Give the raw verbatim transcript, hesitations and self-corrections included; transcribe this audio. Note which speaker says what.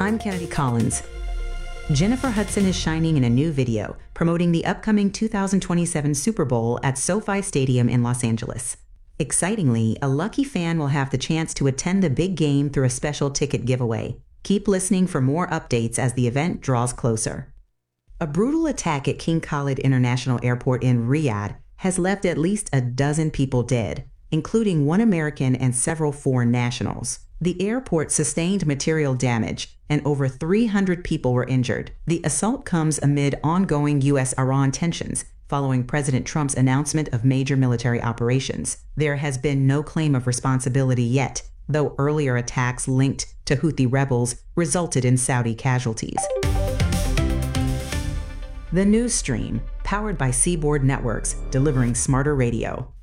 Speaker 1: I'm Kennedy Collins. Jennifer Hudson is shining in a new video promoting the upcoming two thousand twenty-seven Super Bowl at SoFi Stadium in Los Angeles. Excitingly, a lucky fan will have the chance to attend the big game through a special ticket giveaway. Keep listening for more updates as the event draws closer. A brutal attack at King Khalid International Airport in Riyadh has left at least a dozen people dead, including one American and several foreign nationals. The airport sustained material damage, and over three hundred people were injured. The assault comes amid ongoing U S Iran tensions, following President Trump's announcement of major military operations. There has been no claim of responsibility yet, though earlier attacks linked to Houthi rebels resulted in Saudi casualties. The News Stream, powered by Seaboard Networks, delivering smarter radio.